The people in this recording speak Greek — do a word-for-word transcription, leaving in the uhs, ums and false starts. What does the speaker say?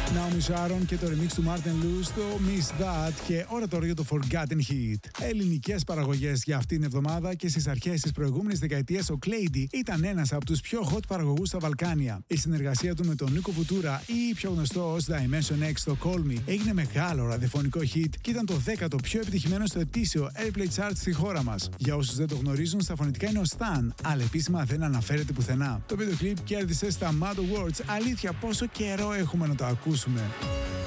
Naomi Sharon και το remix του Martin Lewis στο Miss That, και ώρα τώρα για το Forgotten Hit. Ελληνικές παραγωγές για αυτήν την εβδομάδα, και στις αρχές της προηγούμενης δεκαετίας ο Clady ήταν ένας από τους πιο hot παραγωγούς στα Βαλκάνια. Η συνεργασία του με τον Νίκο Βούτουρα, ή πιο γνωστό ως Dimension X στο Call Me, έγινε μεγάλο ραδιοφωνικό hit και ήταν το δέκατο πιο επιτυχημένο στο ετήσιο Airplay Chart στη χώρα μας. Για όσους δεν το γνωρίζουν, στα φωνητικά είναι ο Stan, αλλά επίσημα δεν αναφέρεται πουθενά. Το βίντεο κλιπ κέρδισε στα Mad Awards. Αλήθεια, πόσο καιρό έχουμε να το ακούσουμε.